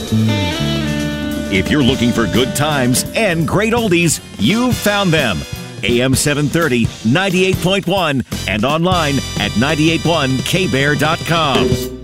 If you're looking for good times and great oldies, you've found them. AM 730, 98.1, and online at 981kbear.com.